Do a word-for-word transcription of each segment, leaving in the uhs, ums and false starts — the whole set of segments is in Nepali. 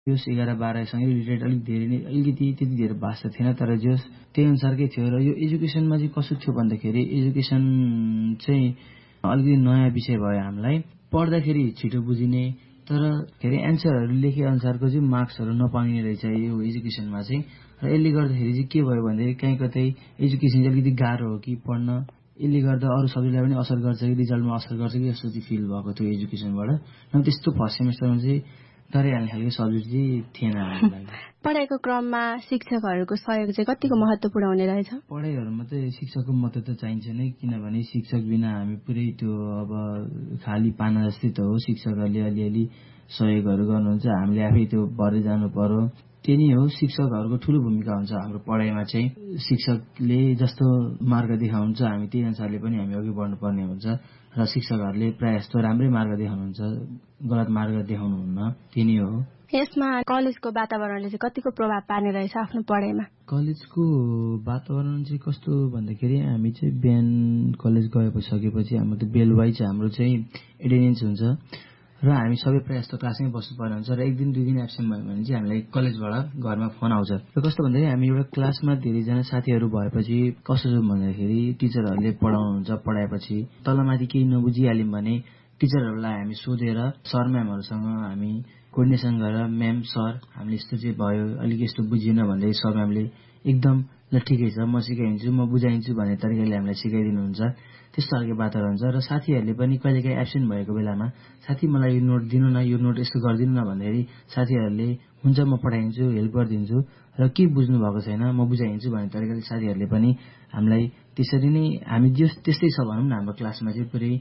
जस एघार बाह्रसँगै रिलेटेड अलिक धेरै नै अलिकति त्यति धेरै भाषा थिएन, तर जस त्यही अनुसारकै थियो। र यो एजुकेसनमा चाहिँ कस्तो थियो भन्दाखेरि एजुकेसन चाहिँ अलिकति नयाँ विषय भयो हामीलाई। पढ्दाखेरि छिटो बुझिने तर के अरे एन्सरहरू लेखे अनुसारको चाहिँ मार्क्सहरू नपाउने रहेछ यो एजुकेसनमा चाहिँ। र यसले गर्दाखेरि चाहिँ के भयो भन्दाखेरि कहीँ कतै एजुकेसन चाहिँ अलिकति गाह्रो हो कि पढ्न, यसले गर्दा अरू सब्जेक्टलाई पनि असर गर्छ कि रिजल्टमा असर गर्छ कि जस्तो चाहिँ फिल भएको थियो एजुकेसनबाट। नभए त्यस्तो फर्स्ट सेमेस्टरमा चाहिँ डराइहाल्ने खालको सब्जेक्ट चाहिँ थिएन हाम्रो लागि। पढाइको क्रममा शिक्षकहरूको सहयोग चाहिँ कतिको महत्त्वपूर्ण हुने रहेछ? पढाइहरूमा त शिक्षकको मद्दत त चाहिन्छ नै, किनभने शिक्षक बिना हामी पुरै त्यो अब खाली पाना जस्तै त हो। शिक्षकहरूले अलिअलि सहयोगहरू गर्नुहुन्छ, हामीले आफै त्यो भर्दै जानु पर्यो। त्यही नै हो, शिक्षकहरूको ठुलो भूमिका हुन्छ हाम्रो पढाइमा चाहिँ। शिक्षकले जस्तो मार्ग देखाउँछ हामी त्यही अनुसारले पनि हामी अघि बढ्नुपर्ने हुन्छ। र शिक्षकहरूले प्रायः जस्तो राम्रै मार्ग देखाउनुहुन्छ, गलत मार्ग देखाउनुहुन्न। त्यही नै हो। यसमा कलेजको वातावरणले चाहिँ कतिको प्रभाव पार्ने रहेछ आफ्नो पढाइमा? कलेजको वातावरण चाहिँ कस्तो भन्दाखेरि हामी चाहिँ बिहान कलेज गइसकेपछि हाम्रो त्यो बेल वाइज हाम्रो चाहिँ एटेन्डेन्स हुन्छ र हामी सबै प्रायः जस्तो क्लासमै बस्नुपर्ने हुन्छ। र एक दिन दुई दिन एब्सेन्ट भयो भने चाहिँ हामीलाई कलेजबाट घरमा फोन आउँछ। र कस्तो भन्दाखेरि हामी एउटा क्लासमा धेरैजना साथीहरू भएपछि कस्तो छ भन्दाखेरि टिचरहरूले पढाउनुहुन्छ, पढाएपछि तलमाथि केही नबुझिहाल्यौँ भने टिचरहरूलाई हामी सोधेर सर म्यामहरूसँग हामी कोर्डिनेसन गरेर म्याम सर हामीले यस्तो चाहिँ भयो, अलिक यस्तो बुझिएन भन्दै सर म्यामले एकदम ल ठिकै छ म सिकाइदिन्छु म बुझाइदिन्छु भन्ने तरिकाले हामीलाई सिकाइदिनुहुन्छ। त्यस्तो खालको वातावरण हुन्छ। र साथीहरूले पनि कहिलेकाहीँ एब्सेन्ट भएको बेलामा साथी मलाई यो नोट दिनु न, यो नोट यस्तो गरिदिनु न भन्दाखेरि साथीहरूले हुन्छ म पठाइदिन्छु, हेल्प गरिदिन्छु, र के बुझ्नु भएको छैन म बुझाइदिन्छु भन्ने तरिकाले साथीहरूले पनि हामीलाई त्यसरी नै हामी जस त्यस्तै छ भनौँ न हाम्रो क्लासमा चाहिँ पुरै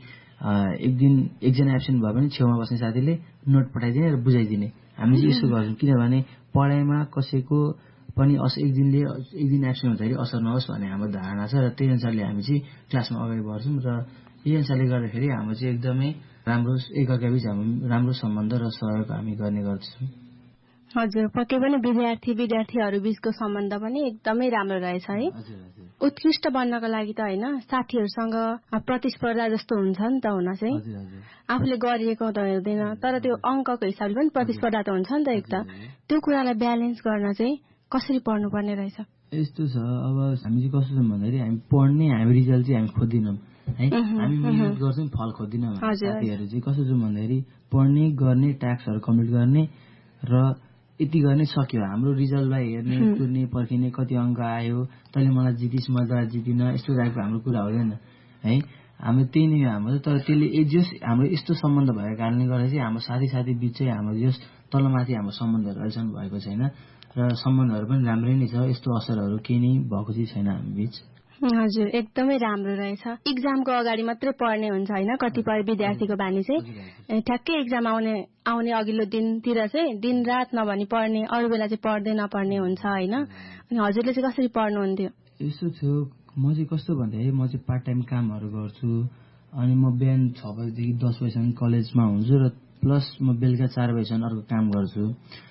एक दिन एकजना एब्सेन्ट भयो भने छेउमा बस्ने साथीले नोट पठाइदिने र बुझाइदिने। हामी चाहिँ यसो गर्छौँ किनभने पढाइमा कसैको पनि अस एक दिनले एक दिन एब्सेन्ट हुँदाखेरि असर नहोस् भन्ने हाम्रो धारणा छ। र त्यही अनुसारले हामी चाहिँ क्लासमा अगाडि बढ्छौँ र यही अनुसारले गर्दाखेरि हाम्रो चाहिँ एकदमै राम्रो एकअर्काबीच हाम्रो राम्रो सम्बन्ध र सहयोग हामी गर्ने गर्छौँ। हजुर, पक्कै पनि विद्यार्थी विद्यार्थीहरू बीचको सम्बन्ध पनि एकदमै राम्रो रहेछ है। उत्कृष्ट बन्नको लागि त होइन, साथीहरूसँग प्रतिस्पर्धा जस्तो हुन्छ नि त हुन चाहिँ। आफूले गरिएको त हुँदैन तर त्यो अङ्कको हिसाबले पनि प्रतिस्पर्धा त हुन्छ नि त एक त। त्यो कुरालाई ब्यालेन्स गर्न चाहिँ कसरी पढ्नुपर्ने रहेछ? यस्तो छ, अब हामी चाहिँ कस्तो छ भन्दाखेरि हामी पढ्ने हामी रिजल्ट चाहिँ हामी खोज्दैनौँ है, हामी मिहिनेत गर्छौँ फल खोज्दैनौँ। साथीहरू चाहिँ कस्तो छ भन्दाखेरि पढ्ने गर्ने टास्कहरू कम्प्लिट गर्ने र यति गर्ने सक्यो। हाम्रो रिजल्टलाई हेर्ने कुर्ने पर्खिने कति अङ्क आयो, तैँले मलाई जितिस् म जितिनँ यस्तो टाइपको हाम्रो कुरा हुँदैन है। हाम्रो त्यही नै हो हाम्रो। तर त्यसले जस हाम्रो यस्तो सम्बन्ध भएको कारणले गर्दा चाहिँ हाम्रो साथी साथी बिच चाहिँ हाम्रो जस तलमाथि हाम्रो सम्बन्धहरू अहिलेसम्म भएको छैन र सम्बन्धहरू पनि राम्रै नै छ। यस्तो असरहरू केही नै भएको चाहिँ छैन हामी बिच। हजुर, एकदमै राम्रो रहेछ। इक्जामको अगाडि मात्रै पढ्ने हुन्छ होइन कतिपय विद्यार्थीको बानी चाहिँ, ठ्याक्कै इक्जाम आउने आउने अघिल्लो दिनतिर चाहिँ दिन रात नभनी पढ्ने, अरू बेला चाहिँ पढ्दै नपढ्ने हुन्छ होइन। अनि हजुरले चाहिँ कसरी पढ्नुहुन्थ्यो? यस्तो थियो, म चाहिँ कस्तो भन्दाखेरि म चाहिँ पार्ट टाइम कामहरू गर्छु। अनि म बिहान छ बजीदेखि दस बजीसम्म कलेजमा हुन्छु र प्लस म बेलुका चार बजीसम्म अर्को काम गर्छु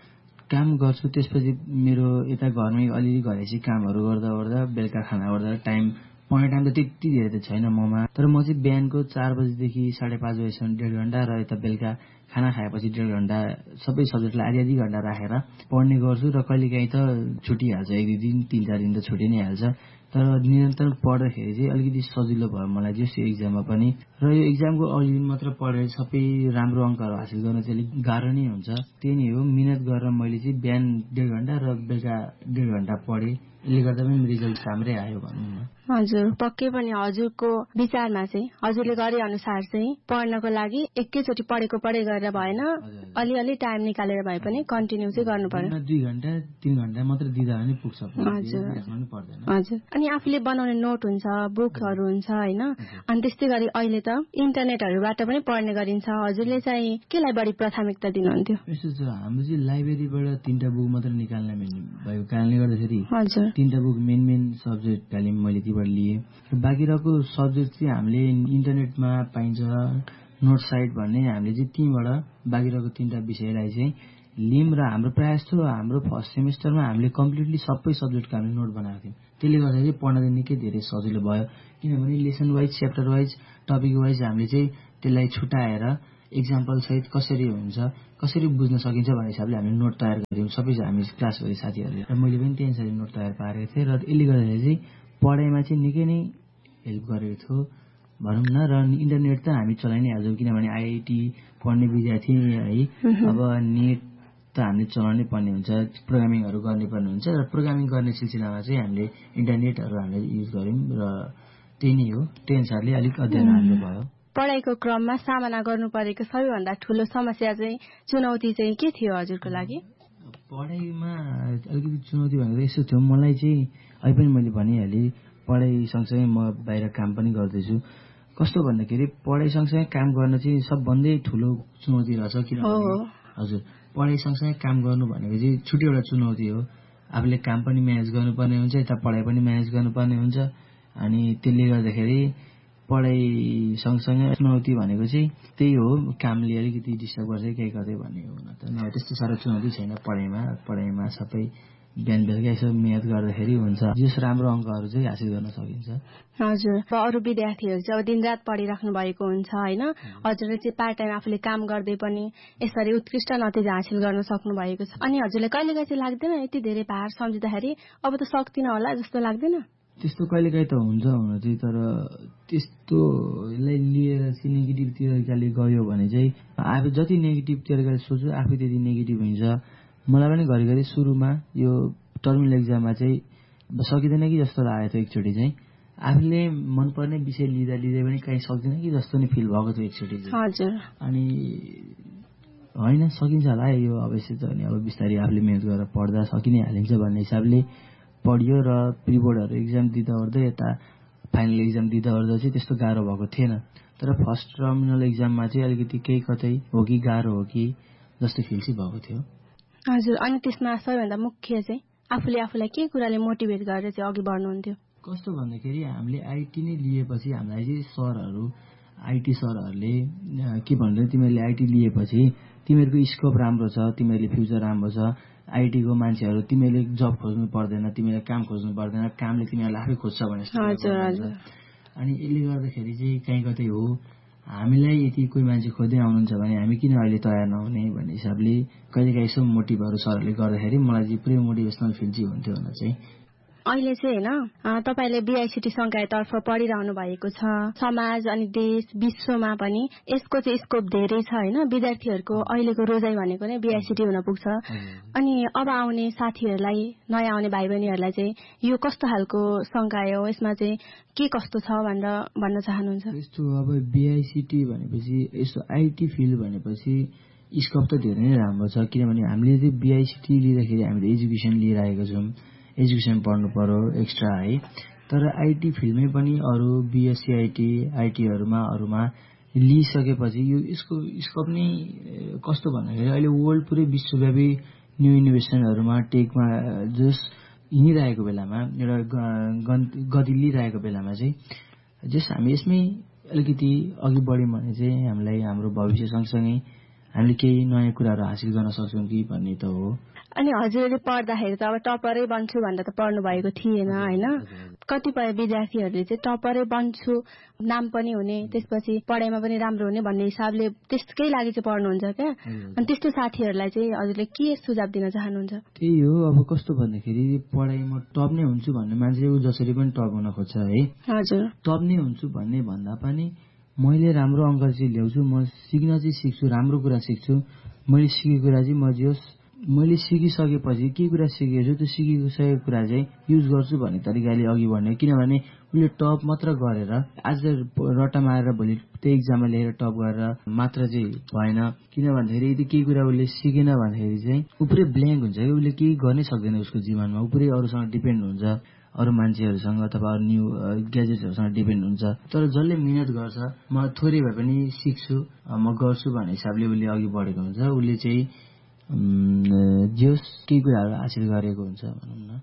काम गर्छु त्यसपछि मेरो यता घरमै अलिअलि घरेसी कामहरू गर्दा गर्दा बेलुका खाना गर्दा टाइम पढ्ने टाइम त त्यति धेरै त छैन ममा। तर म चाहिँ बिहानको चार बजीदेखि साढे पाँच बजीसम्म डेढ घन्टा र यता बेलुका खाना खाएपछि डेढ घन्टा सबै सब्जेक्टलाई आधी आधी घन्टा राखेर पढ्ने गर्छु। र कहिलेकाहीँ त छुटिहाल्छ, एक दुई दिन तिन चार दिन त छुटि नै हाल्छ। तर निरन्तर पढ्दाखेरि चाहिँ अलिकति सजिलो भयो मलाई जस्तो एक्जाममा पनि। र यो एक्जामको अघि दिन मात्र पढेर सबै राम्रो अङ्कहरू हासिल गर्न चाहिँ अलिक गाह्रो नै हुन्छ। त्यही नै हो, मिहिनेत गरेर मैले चाहिँ बिहान डेढ घन्टा र बेलुका डेढ घन्टा पढेँ, यसले गर्दा पनि रिजल्ट राम्रै आयो भनौँ न। हजुर, पक्कै पनि हजुरको विचारमा चाहिँ हजुरले गरे अनुसार चाहिँ पढ्नको लागि एकैचोटि पढेको पढे गरेर भएन, अलिअलि टाइम निकालेर भए पनि कन्टिन्यू चाहिँ गर्नु पर्यो। दुई घन्टा तिन घन्टा मात्र दिँदा पनि पुग्छ। हजुर हजुर। अनि आफूले बनाउने नोट हुन्छ, बुकहरू हुन्छ होइन, अनि त्यस्तै गरी अहिले त इन्टरनेटहरूबाट पनि पढ्ने गरिन्छ। हजुरले चाहिँ केलाई बढी प्राथमिकता दिनुहुन्थ्यो? यस्तो छ, हाम्रो चाहिँ लाइब्रेरीबाट तिनवटा बुक मात्र निकाल्ने भएको कारणले गर्दाखेरि हजुर तिनवटा बुक मेन मेन सब्जेक्ट तालिम मैले तीबाट लिएँ। बाँकी रहेको सब्जेक्ट चाहिँ हामीले इन्टरनेटमा पाइन्छ, नोट साइट भन्ने, हामीले चाहिँ त्यहीँबाट बाँकी रहेको तिनवटा विषयलाई चाहिँ लियौँ। र हाम्रो प्रायः जस्तो हाम्रो फर्स्ट सेमिस्टरमा हामीले कम्प्लिटली सबै सब्जेक्टको हामीले नोट बनाएको थियौँ। त्यसले गर्दाखेरि पढ्न चाहिँ निकै धेरै सजिलो भयो, किनभने lesson wise chapter wise topic wise हामीले चाहिँ त्यसलाई छुट्याएर एक्जाम्पल सहित कसरी हुन्छ कसरी बुझ्न सकिन्छ भन्ने हिसाबले हामीले नोट तयार गऱ्यौँ सबै हामी क्लासभरि साथीहरूले। र मैले पनि त्यही अनुसार नोट तयार पारेको थिएँ र यसले गर्दाखेरि चाहिँ पढाइमा चाहिँ निकै नै हेल्प गरेको थियो भनौँ न। र इन्टरनेट त हामी चलाइ नै हाल्छौँ किनभने आइआइटी पढ्ने विद्यार्थी है अब नेट त हामीले चलाउनै पर्ने हुन्छ, प्रोग्रामिङहरू गर्नुपर्ने हुन्छ र प्रोग्रामिङ गर्ने सिलसिलामा चाहिँ हामीले इन्टरनेटहरू हामीले युज गऱ्यौँ र त्यही नै हो। त्यही अनुसारले अलिक अध्ययन हाम्रो भयो। पढाइको क्रममा सामना गर्नु परेको सबैभन्दा ठुलो समस्या चाहिँ चुनौती चाहिँ के थियो हजुरको लागि? पढाइमा अलिकति चुनौती भनेको यस्तो थियो, मलाई चाहिँ अहिले पनि मैले भनिहालेँ पढाइ सँगसँगै म बाहिर काम पनि गर्दैछु। कस्तो भन्दाखेरि पढाइ सँगसँगै काम गर्न चाहिँ सबभन्दै ठुलो चुनौती रहेछ। किनभने हजुर पढाइ सँगसँगै काम गर्नु भनेको चाहिँ छुट्टै एउटा चुनौती हो। आफूले काम पनि म्यानेज गर्नुपर्ने हुन्छ, यता पढाइ पनि म्यानेज गर्नुपर्ने हुन्छ। अनि त्यसले गर्दाखेरि पढाइ सँगसँगै चुनौती भनेको चाहिँ त्यही हो, कामले अलिकति डिस्टर्ब गर्छ केही कतै भन्ने हो। न त नभए त्यस्तो साह्रो चुनौती छैन पढाइमा। पढाइमा सबै बिहान बेलुका यसो मिहिनेत गर्दाखेरि हुन्छ, जस राम्रो अङ्कहरू चाहिँ हासिल गर्न सकिन्छ। हजुर अरू विद्यार्थीहरू चाहिँ अब दिनरात पढिराख्नु भएको हुन्छ होइन, हजुरले चाहिँ पार्ट टाइम आफूले काम गर्दै पनि यसरी उत्कृष्ट नतिजा हासिल गर्न सक्नु भएको छ। अनि हजुरलाई कहिलेकाहीँ चाहिँ लाग्दैन यति धेरै भार सम्झिँदाखेरि अब त सक्दिनँ होला जस्तो लाग्दैन? त्यस्तो कहिलेकाहीँ त हुन्छ हुन चाहिँ, तर त्यस्तोलाई लिएर चाहिँ नेगेटिभ तरिकाले गयो भने चाहिँ आफू जति नेगेटिभ तरिकाले सोच्छु आफै त्यति नेगेटिभ हुन्छ। मलाई पनि घरिघरि सुरुमा यो टर्मिनल एक्जाममा चाहिँ सकिँदैन कि जस्तो लागेको थियो एकचोटि चाहिँ, आफूले मनपर्ने विषय लिँदा लिँदै पनि कहीँ सक्दैन कि जस्तो नै फिल भएको थियो एकचोटि चाहिँ। हजुर अनि होइन सकिन्छ होला यो अवश्य त, अनि अब बिस्तारै आफूले मेहनत गरेर पढ्दा सकि नै हालिन्छ भन्ने हिसाबले पढ्यो र प्री बोर्डहरू एक्जाम दिँदा ओर्दै यता फाइनल एक्जाम दिँदा ओर्दा चाहिँ त्यस्तो गाह्रो भएको थिएन। तर फर्स्ट टर्मिनल एक्जाममा चाहिँ अलिकति केही कतै हो कि गाह्रो हो कि जस्तो फिल चाहिँ भएको थियो। हजुर अनि त्यसमा सबैभन्दा मुख्य चाहिँ आफूले आफूलाई के कुराले मोटिभेट गरेर चाहिँ अघि बढ्नुहुन्थ्यो? कस्तो भन्दाखेरि हामीले आइटी नै लिएपछि हामीलाई चाहिँ सरहरू आइटी सरहरूले के भन्छ, तिमीहरूले आइटी लिएपछि तिमीहरूको स्कोप राम्रो छ, तिमीहरूले फ्युचर राम्रो छ, आइटीको मान्छेहरू तिमीहरूले जब खोज्नु पर्दैन, तिमीले काम खोज्नु पर्दैन, कामले तिमीहरूलाई आफै खोज्छ भने जस्तो। अनि यसले गर्दाखेरि चाहिँ कहीँ कतै हो हामीलाई यति कोही मान्छे खोज्दै आउनुहुन्छ भने हामी किन अहिले तयार नहुने भन्ने हिसाबले कहिलेकाहीँ यसो मोटिभहरू सरहरूले गर्दाखेरि मलाई चाहिँ पुरै मोटिभेसनल फिल चाहिँ हुन्थ्यो हुन चाहिँ। अहिले चाहिँ होइन तपाईँले बीआईसीटी संकायतर्फ पढिरहनु भएको छ, समाज अनि देश विश्वमा पनि यसको चाहिँ स्कोप धेरै छ होइन, विद्यार्थीहरूको अहिलेको रोजाइ भनेको नै बीआईसीटी हुन पुग्छ। अनि अब आउने साथीहरूलाई नयाँ आउने भाइ बहिनीहरूलाई चाहिँ यो कस्तो खालको संकाय हो, यसमा चाहिँ के कस्तो छ भनेर भन्न चाहनुहुन्छ? यस्तो अब बीआईसीटी भनेपछि यस्तो आइटी फिल्ड भनेपछि स्कोप त धेरै नै राम्रो छ, किनभने हामीले चाहिँ बीआईसीटी लिँदाखेरि हामीले एजुकेसन लिइरहेको छौँ, एजुकेसन पढ्नु पर्यो एक्स्ट्रा है। तर आइटी फिल्डमै पनि अरू बिएससी आइटी आइटीहरूमा अरूमा लिइसकेपछि यो यसको स्कोप नै कस्तो भन्दाखेरि अहिले वर्ल्ड पुरै विश्वव्यापी न्यू इनोभेसनहरूमा टेकमा जस हिँडिरहेको बेलामा एउटा गति लिइरहेको बेलामा चाहिँ जस हामी यसमै अलिकति अघि बढ्यौँ भने चाहिँ हामीलाई हाम्रो भविष्य सँगसँगै हामीले केही नयाँ कुराहरू हासिल गर्न सक्छौँ कि भन्ने त हो। अनि हजुरले पढ्दाखेरि त अब टपरै बन्छु भनेर त पढ्नु भएको थिएन होइन, कतिपय विद्यार्थीहरूले चाहिँ टपरै बन्छु नाम पनि हुने त्यसपछि पढाइमा पनि राम्रो हुने भन्ने हिसाबले त्यसकै लागि चाहिँ पढ्नुहुन्छ क्या। अनि त्यस्तो साथीहरूलाई चाहिँ हजुरले के सुझाव दिन चाहनुहुन्छ? त्यही हो, अब कस्तो भन्दाखेरि पढाइमा टप नै हुन्छु भन्ने मान्छे ऊ जसरी पनि टप हुन खोज्छ है। हजुर टप नै हुन्छु भन्ने भन्दा पनि मैले राम्रो अङ्क चाहिँ ल्याउँछु, म सिक्न चाहिँ सिक्छु, राम्रो कुरा सिक्छु, मैले सिकेको कुरा चाहिँ म जोस् मैले सिकिसकेपछि के कुरा सिकेको छु त्यो सिकिसकेको कुरा चाहिँ युज गर्छु भन्ने तरिकाले अघि बढ्ने। किनभने उसले टप मात्र गरेर आज रट्टा मारेर भोलि त्यही इक्जाममा ल्याएर टप गरेर मात्र चाहिँ भएन, किन भन्दाखेरि यदि केही कुरा उसले सिकेन भन्दाखेरि चाहिँ ऊ पुरै ब्ल्याङ्क हुन्छ कि उसले केही गर्नै सक्दैन उसको जीवनमा, ऊ पुरै अरूसँग डिपेन्ड हुन्छ, अरू मान्छेहरूसँग अथवा न्यू ग्याजेट्सहरूसँग डिपेन्ड हुन्छ। तर जसले मिहिनेत गर्छ म थोरै भए पनि सिक्छु म गर्छु भन्ने हिसाबले उसले अघि बढेको हुन्छ, उसले चाहिँ जोस् केही कुराहरू हासिल गरेको हुन्छ भनौँ न।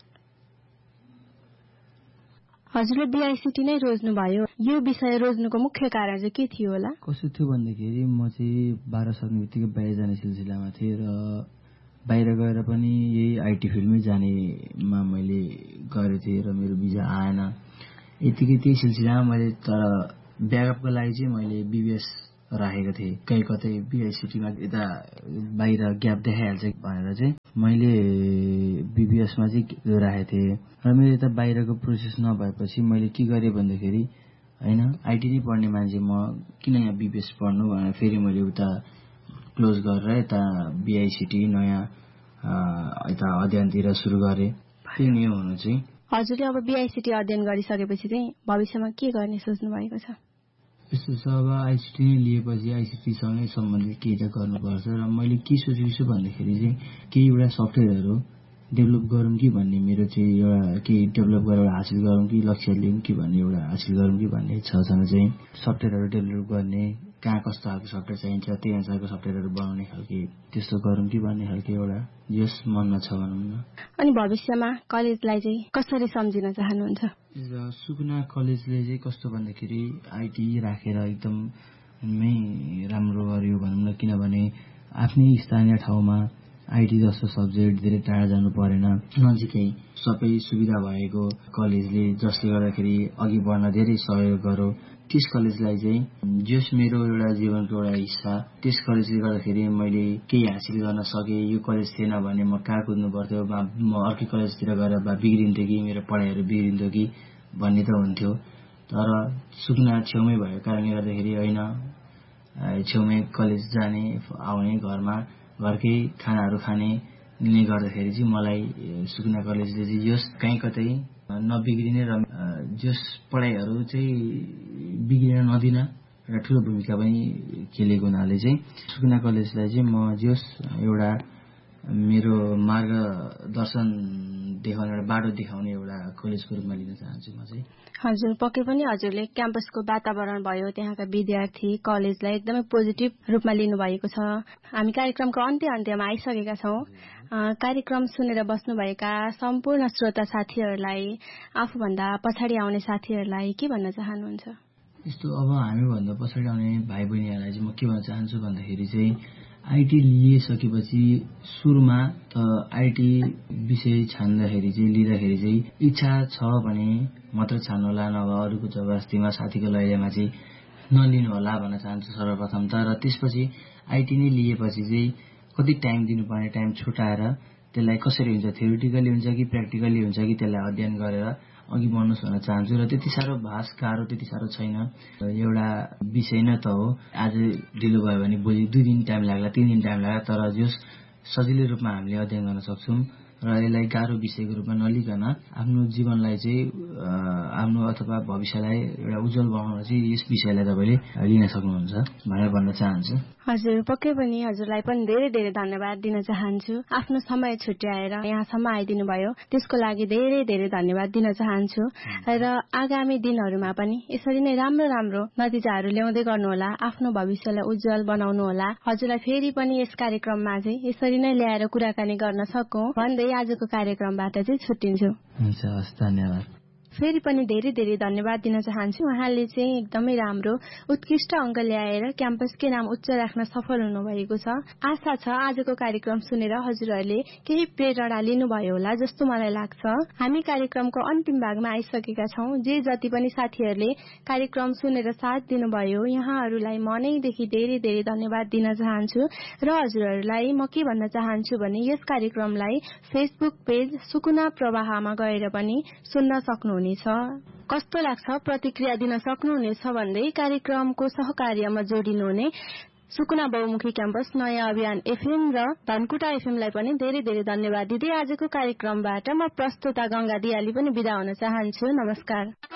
हजुरले बीआईसीटी नै रोज्नु भयो, यो विषय रोज्नुको मुख्य कारण चाहिँ के थियो होला? कस्तो थियो भन्दाखेरि म चाहिँ बाह्र सक्ने बित्तिकै बाहिर जाने सिलसिलामा थिएँ र बाहिर गएर पनि यही आइटी फिल्डमै जानेमा मैले गरेको थिएँ र मेरो भिजा आएन। यतिकै त्यही सिलसिलामा मैले तर ब्याकअपको लागि चाहिँ मैले बिबिएस राखेको थिएँ। कहीँ कतै बिआइसिटीमा यता बाहिर ग्याप देखाइहाल्छ भनेर चाहिँ मैले बिबिएसमा चाहिँ राखेको थिएँ र मेरो यता बाहिरको प्रोसेस नभएपछि मैले के गरेँ भन्दाखेरि होइन आइटी नै पढ्ने मान्छे म किन यहाँ बिबिएस पढ्नु भनेर फेरि मैले उता क्लोज गरेर यता बिआइसिटी नयाँ यता अध्ययनतिर सुरु गरेँ। त्यही नै हुनु चाहिँ। हजुरले अब बिआइसिटी अध्ययन गरिसकेपछि चाहिँ भविष्यमा के गर्ने सोच्नु भएको छ? यस्तो छ, अब आइसिटी नै लिएपछि आइसिटीसँगै सम्बन्धित केही त गर्नुपर्छ र मैले के सोचेको छु भन्दाखेरि चाहिँ केही एउटा सफ्टवेयरहरू डेभलप गरौँ कि भन्ने मेरो चाहिँ एउटा केही डेभलप गरेर हासिल गरौँ कि लक्ष्य लिउँ कि भन्ने एउटा हासिल गरौँ कि भन्ने इच्छासँग चाहिँ सफ्टवेयरहरू डेभलप गर्ने, कहाँ कस्तो खालको सफ्टवेयर चाहिन्छ त्यही अनुसारको सफ्टवेयरहरू बनाउने खालके त्यस्तो गरौँ कि भन्ने खालके एउटा यस मनमा छ भनौँ न। अनि भविष्यमा कलेजलाई चाहिँ कसरी सम्झिन चाहनुहुन्छ? सुकुना कलेजले चाहिँ कस्तो भन्दाखेरि आइटी राखेर एकदमै राम्रो गर्यो भनौँ न, किनभने आफ्नै स्थानीय ठाउँमा आइटी जस्तो सब्जेक्ट धेरै टाढा जानु परेन, नजिकै सबै सुविधा भएको कलेजले जसले गर्दाखेरि अघि बढ्न धेरै सहयोग गर्यो। त्यस कलेजलाई चाहिँ जस मेरो एउटा जीवनको एउटा हिस्सा, त्यस कलेजले गर्दाखेरि मैले केही हासिल गर्न सकेँ। यो कलेज थिएन भने म कहाँ कुद्नु पर्थ्यो, म अर्कै कलेजतिर गएर बा बिग्रिन्थ्यो कि मेरो पढाइहरू बिग्रिन्थ्यो कि भन्ने त हुन्थ्यो। तर सुकुना छेउमै भएको कारणले गर्दाखेरि होइन, छेउमै कलेज जाने आउने, घरमा घरकै खानाहरू खाने ले गर्दाखेरि चाहिँ मलाई सुकुना कलेजले चाहिँ यस कहीँ कतै नबिग्रिने र जस पढाइहरू चाहिँ बिग्रिन नदिन एउटा ठुलो भूमिका पनि खेलेको हुनाले चाहिँ सुकुना कलेजलाई चाहिँ म जस एउटा मेरो मार्गदर्शन देखाउने एउटा बाटो देखाउने एउटा कलेजको रूपमा लिन चाहन्छु म चाहिँ। हजुर, पक्कै पनि हजुरले क्याम्पसको वातावरण भयो, त्यहाँका विद्यार्थी, कलेजलाई एकदमै पोजिटिभ रूपमा लिनुभएको छ। हामी कार्यक्रमको अन्त्य अन्त्यमा आइसकेका छौँ। कार्यक्रम सुनेर बस्नुभएका सम्पूर्ण श्रोता साथीहरूलाई, आफूभन्दा पछाडि आउने साथीहरूलाई के भन्न चाहनुहुन्छ? यस्तो अब हामीभन्दा पछाडि आउने भाइ बहिनीहरूलाई चाहिँ म के भन्न चाहन्छु भन्दाखेरि चाहिँ आइटी लिइसकेपछि सुरुमा त आइटी विषय छान्दाखेरि चाहिँ लिँदाखेरि चाहिँ इच्छा छ भने मात्र छान्नु होला, नभए अरूको जबरजस्तीमा साथीको लैजामा चाहिँ नलिनु होला भन्न चाहन्छु सर्वप्रथम त। र त्यसपछि आइटी नै लिएपछि चाहिँ कति टाइम दिनुपर्ने, टाइम छुटाएर त्यसलाई कसरी हुन्छ, थ्योरिटिकली हुन्छ कि प्र्याक्टिकली हुन्छ कि त्यसलाई अध्ययन गरेर अघि बढ्नुहोस् भन्न चाहन्छु। र त्यति साह्रो भाष गाह्रो त्यति साह्रो छैन, एउटा विषय नै त हो। आज ढिलो भयो भने भोलि दुई दिन टाइम लाग्ला, तिन दिन टाइम लाग्ला, तर जस सजिलै रूपमा हामीले अध्ययन गर्न सक्छौँ र यसलाई गाह्रो विषयको रूपमा नलिकन आफ्नो जीवनलाई चाहिँ आफ्नो अथवा भविष्यलाई एउटा उज्जवल बनाउन चाहिँ यस विषयलाई तपाईँले लिन सक्नुहुन्छ भनेर भन्न चाहन्छु। हजुर, पक्कै पनि हजुरलाई पनि धेरै धेरै धन्यवाद दिन चाहन्छु। आफ्नो समय छुट्याएर यहाँसम्म आइदिनु भयो, त्यसको लागि धेरै धेरै धन्यवाद दिन चाहन्छु। र आगामी दिनहरूमा पनि यसरी नै राम्रो राम्रो नतिजाहरू ल्याउँदै गर्नुहोला, आफ्नो भविष्यलाई उज्जवल बनाउनु होला। हजुरलाई फेरि पनि यस कार्यक्रममा चाहिँ यसरी नै ल्याएर कुराकानी गर्न सकौँ भन्दै आजको कार्यक्रमबाट चाहिँ छुट्टिन्छु। हुन्छ, हस्, धन्यवाद। फेरि पनि धेरै धेरै धन्यवाद दिन चाहन्छु। उहाँले चाहिँ एकदमै राम्रो उत्कृष्ट अङ्क ल्याएर क्याम्पसकै नाम उच्च राख्न सफल हुनुभएको छ। आशा छ आजको कार्यक्रम सुनेर हजुरहरूले केही प्रेरणा लिनुभयो होला जस्तो मलाई लाग्छ। हामी कार्यक्रमको अन्तिम भागमा आइसकेका छौँ। जे जति पनि साथीहरूले कार्यक्रम सुनेर साथ दिनुभयो, यहाँहरूलाई मनैदेखि धेरै धेरै धन्यवाद दिन चाहन्छु। र हजुरहरूलाई म के भन्न चाहन्छु भने यस कार्यक्रमलाई फेसबुक पेज सुकुना प्रवाहमा गएर पनि सुन्न सक्नुहुनेछ। कस्तो लाग्छ प्रतिक्रिया दिन सक्नुहुनेछ भन्दै कार्यक्रमको सहकार्यमा जोडिनुहुने सुकुना बहुमुखी क्याम्पस नयाँ अभियान एफएम र धनकुटा एफएमलाई पनि धेरै धेरै धन्यवाद दिँदै आजको कार्यक्रमबाट म प्रस्तुता गंगा दियाली पनि बिदा हुन चाहन्छु। नमस्कार।